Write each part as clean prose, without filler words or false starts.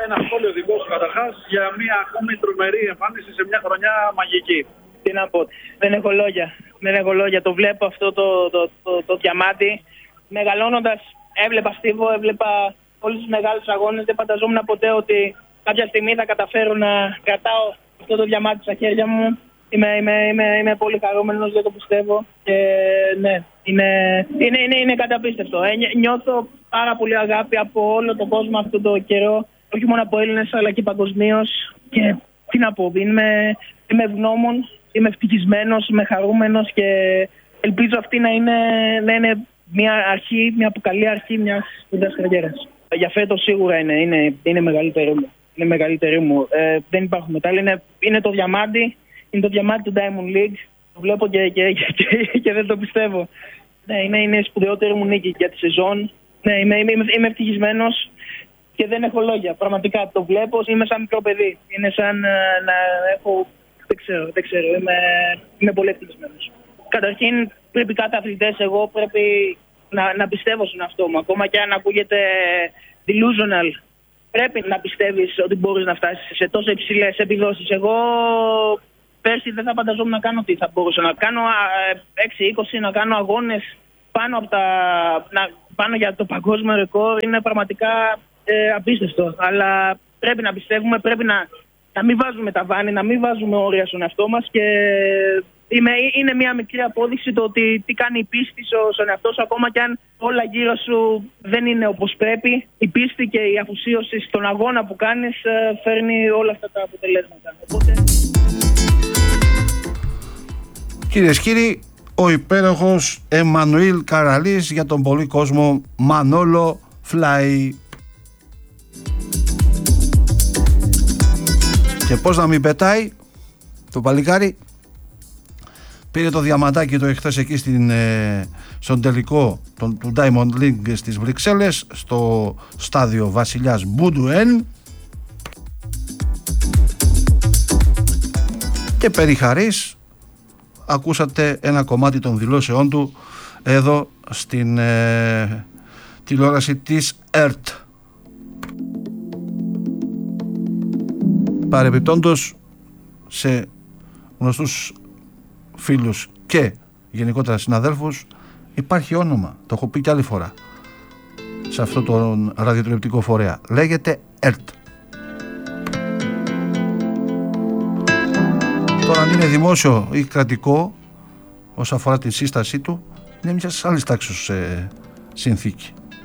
ένα σχόλιο δικό σου καταρχάς για μια ακόμη τρομερή εμφάνιση σε μια χρονιά μαγική. Τι να πω, δεν έχω λόγια. Το βλέπω αυτό το διαμάτι. Μεγαλώνοντας, έβλεπα Στίβο, έβλεπα όλους τους μεγάλους αγώνες. Δεν φανταζόμουν ποτέ ότι κάποια στιγμή θα καταφέρω να κρατάω αυτό το διαμάτι στα χέρια μου. Είμαι πολύ χαρούμενος, δεν το πιστεύω. Και ναι, είναι κάτι απίστευτο. Νιώθω πάρα πολύ αγάπη από όλο τον κόσμο αυτό το καιρό. Όχι μόνο από Έλληνες, αλλά και παγκοσμίως. Και τι να πω, είμαι ευγνώμων, είμαι ευτυχισμένος, είμαι χαρούμενος και ελπίζω αυτή να είναι μια αρχή, μια καλή αρχή μιας σπουδαίας καριέρας. Για φέτος σίγουρα είναι μεγαλύτερη μου. Είναι μεγαλύτερη μου. Δεν υπάρχουν μετάλλια. Είναι το διαμάντι. Είναι το διαμάντι του Diamond League. Το βλέπω και δεν το πιστεύω. Ναι, είναι η σπουδαιότερη μου νίκη για τη σεζόν. Ναι, είμαι ευτυχισμένος και δεν έχω λόγια. Πραγματικά το βλέπω. Είμαι σαν μικρό παιδί. Είναι σαν να έχω. Δεν ξέρω. Είμαι πολύ ευτυχισμένος. Καταρχήν, πρέπει κάθε αθλητές, εγώ πρέπει να πιστεύω στον εαυτό μου. Ακόμα και αν ακούγεται delusional, πρέπει να πιστεύεις ότι μπορείς να φτάσεις σε τόσο υψηλές επιδόσεις. Εγώ πέρσι δεν θα φανταζόμουν να κάνω τι θα μπορούσα να κάνω. 6-20, να κάνω αγώνες πάνω για το παγκόσμιο ρεκόρ. Είναι πραγματικά απίστευτο. Αλλά πρέπει να πιστεύουμε, πρέπει να μην βάζουμε ταβάνι, να μην βάζουμε όρια στον εαυτό μας και είναι μια μικρή απόδειξη το ότι τι κάνει η πίστη στον εαυτό σου, ακόμα και αν όλα γύρω σου δεν είναι όπως πρέπει. Η πίστη και η αφοσίωση στον αγώνα που κάνεις φέρνει όλα αυτά τα αποτελέσματα. Οπότε... Κυρίες και κύριοι, ο υπέροχος Εμμανουήλ Καραλής, για τον πολύ κόσμο Μανόλο Fly. Και πώς να μην πετάει το παλικάρι. Πήρε το διαμαντάκι του εχθές εκεί στον τελικό του Diamond League στις Βρυξέλλες, στο στάδιο Βασιλιάς Μπούντουεν, και περί χαρίς ακούσατε ένα κομμάτι των δηλώσεών του εδώ στην τηλεόραση της ΕΡΤ. Παρεμπιπτόντως, σε γνωστούς φίλους και γενικότερα συναδέλφους, υπάρχει όνομα, το έχω πει κι άλλη φορά σε αυτό το ραδιοτηλεοπτικό φορέα, λέγεται ΕΡΤ. Τώρα, αν είναι δημόσιο ή κρατικό όσον αφορά τη σύστασή του, είναι μια άλλη τάξη συνθήκη.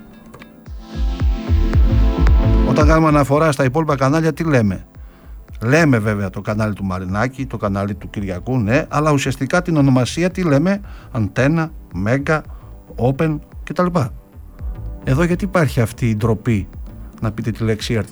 Όταν κάνουμε αναφορά στα υπόλοιπα κανάλια, τι λέμε? Λέμε βέβαια το κανάλι του Μαρινάκη, το κανάλι του Κυριακού, ναι, αλλά ουσιαστικά την ονομασία τι λέμε? Αντένα, Μέγκα, Open κτλ. Εδώ γιατί υπάρχει αυτή η ντροπή να πείτε τη λέξη ΕΡΤ?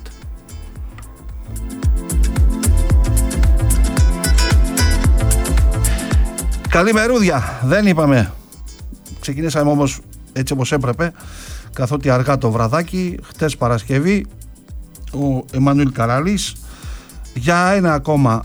Καλή μερούδια, δεν είπαμε. Ξεκινήσαμε όμως έτσι όπως έπρεπε, καθότι αργά το βραδάκι, χτες Παρασκευή, ο Εμμανουήλ Καραλής για έναν ακόμα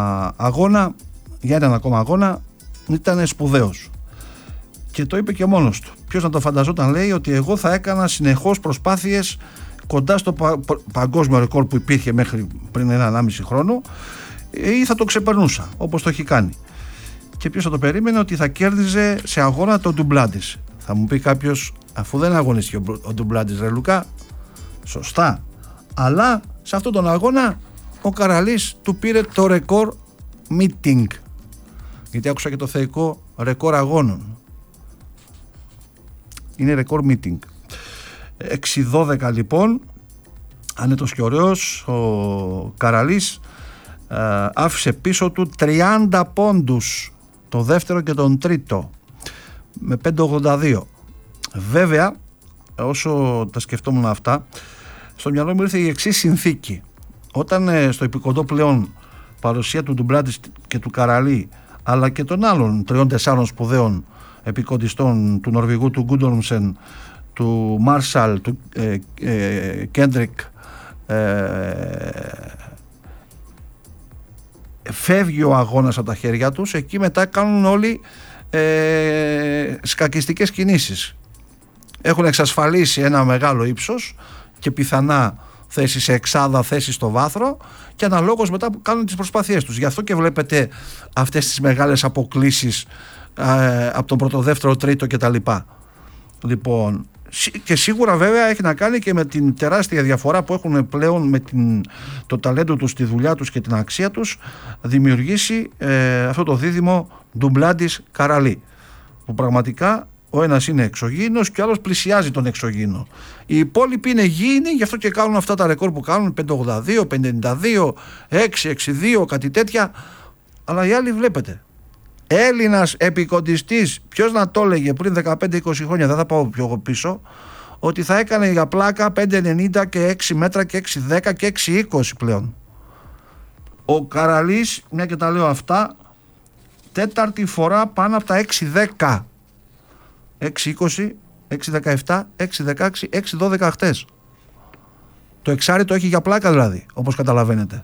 αγώνα ήταν σπουδαίος. Και το είπε και μόνος του. Ποιος να το φανταζόταν, λέει, ότι εγώ θα έκανα συνεχώς προσπάθειες κοντά στο παγκόσμιο ρεκόρ που υπήρχε μέχρι πριν 1,5 χρόνο, ή θα το ξεπερνούσα όπως το έχει κάνει. Και ποιος θα το περίμενε ότι θα κέρδιζε σε αγώνα τον Ντουμπλάντης? Θα μου πει κάποιος, αφού δεν αγωνίστηκε ο Ντουμπλάντης, ρε Λουκά, σωστά, αλλά σε αυτόν τον αγώνα ο Καραλής του πήρε το ρεκόρ meeting, γιατί άκουσα και το θεϊκό ρεκόρ αγώνων. Είναι ρεκόρ meeting. 6-12 λοιπόν, άνετος και ωραίος, ο Καραλής άφησε πίσω του 30 πόντους, το δεύτερο και τον τρίτο, με 5,82. Βέβαια, όσο τα σκεφτόμουν αυτά, στο μυαλό μου ήρθε η εξής συνθήκη. Όταν στο επικοντό πλέον παρουσία του Ντουμπλάντης και του Καραλή, αλλά και των άλλων 3-4 σπουδαίων επικοντιστών, του Νορβηγού, του Γκούντορμσεν, του Μάρσαλ, του Κέντρικ, φεύγει ο αγώνας από τα χέρια τους, εκεί μετά κάνουν όλοι σκακιστικές κινήσεις. Έχουν εξασφαλίσει ένα μεγάλο ύψος και πιθανά θέση σε εξάδα, θέση στο βάθρο, και αναλόγως μετά που κάνουν τις προσπάθειές τους. Γι' αυτό και βλέπετε αυτές τις μεγάλες αποκλίσεις από τον πρώτο, δεύτερο, τρίτο κτλ. Λοιπόν, και σίγουρα βέβαια έχει να κάνει και με την τεράστια διαφορά που έχουν πλέον με το ταλέντο τους, τη δουλειά τους και την αξία τους, δημιουργήσει αυτό το δίδυμο Ντουμπλάντης Καραλή, που πραγματικά ο ένας είναι εξωγήινος και ο άλλος πλησιάζει τον εξωγήινο. Οι υπόλοιποι είναι γήινοι, γι' αυτό και κάνουν αυτά τα ρεκόρ που κάνουν, 582, 592, 662, κάτι τέτοια. Αλλά οι άλλοι βλέπετε, Έλληνας επικοντιστής, ποιος να το έλεγε πριν 15-20 χρόνια, δεν θα πάω πιο πίσω, ότι θα έκανε για πλάκα 5,90 και 6 μέτρα και 6,10 και 6,20 πλέον. Ο Καραλής, μια και τα λέω αυτά, τέταρτη φορά πάνω από τα 6,10, 6,20, 6,17, 6,16, 6,12 χτες. Το εξάρι το έχει για πλάκα δηλαδή, όπως καταλαβαίνετε.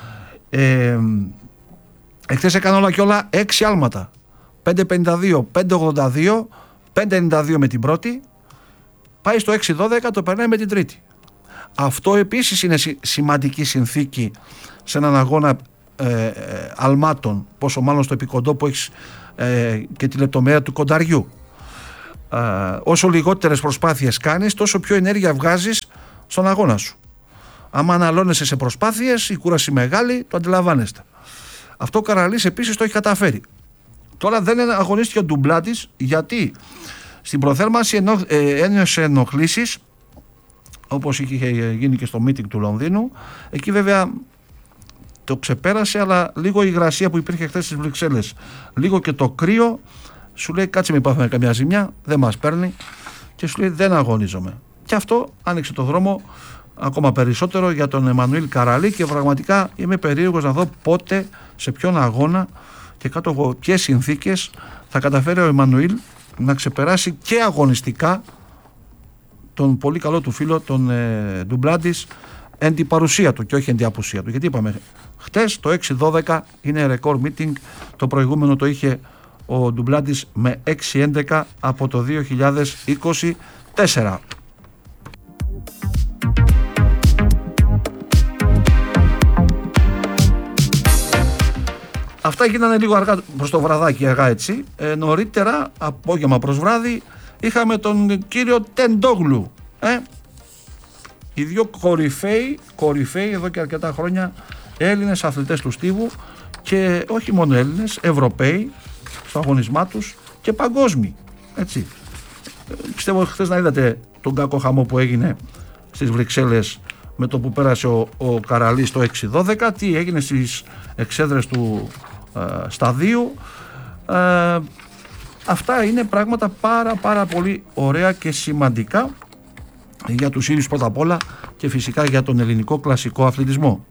Εχθές έκανε όλα και όλα 6 άλματα, 5,52, 5,82, 5,92 με την πρώτη, πάει στο 6,12, το περνάει με την τρίτη. Αυτό επίσης είναι σημαντική συνθήκη σε έναν αγώνα αλμάτων, πόσο μάλλον στο επικοντό που έχεις και τη λεπτομέρεια του κονταριού. Όσο λιγότερες προσπάθειες κάνεις, τόσο πιο ενέργεια βγάζεις στον αγώνα σου. Άμα αναλώνεσαι σε προσπάθειες, η κούραση μεγάλη, το αντιλαμβάνεστε. Αυτό ο Καραλής επίσης το έχει καταφέρει. Τώρα δεν αγωνίστηκε ο Ντουμπλάντης, γιατί στην προθέρμανση ένιωσε ενοχλήσεις, όπως είχε γίνει και στο meeting του Λονδίνου. Εκεί βέβαια το ξεπέρασε, αλλά λίγο η υγρασία που υπήρχε χθες στις Βρυξέλλες, λίγο και το κρύο, σου λέει κάτσε μην πάθουμε καμιά ζημιά, δεν μας παίρνει, και σου λέει δεν αγωνίζομαι. Και αυτό άνοιξε το δρόμο ακόμα περισσότερο για τον Εμμανουήλ Καραλή, και πραγματικά είμαι περίεργος να δω πότε, σε ποιον αγώνα και κάτω από ποιες συνθήκες θα καταφέρει ο Εμμανουήλ να ξεπεράσει και αγωνιστικά τον πολύ καλό του φίλο τον Ντουμπλάντης, εν τη παρουσία του και όχι εν τη απουσία του. Γιατί είπαμε χτες το 6-12 είναι ρεκόρ meeting, το προηγούμενο το είχε ο Ντουμπλάντης με 6-11 από το 2024. Αυτά γίνανε λίγο αργά προς το βραδάκι, αργά έτσι. Νωρίτερα, απόγευμα προς βράδυ, είχαμε τον κύριο Τεντόγλου. Οι δύο κορυφαίοι εδώ και αρκετά χρόνια Έλληνες αθλητές του στίβου, και όχι μόνο Έλληνες, Ευρωπαίοι στο αγωνισμά τους και παγκόσμιοι. Έτσι. Πιστεύω χθες να είδατε τον κακό χαμό που έγινε στις Βρυξέλλες με το που πέρασε ο Καραλής στο 6-12, τι έγινε στις εξέδρες του σταδίου. Αυτά είναι πράγματα πάρα πολύ ωραία και σημαντικά για τους ίδιους πρώτα απ' όλα, και φυσικά για τον ελληνικό κλασικό αθλητισμό.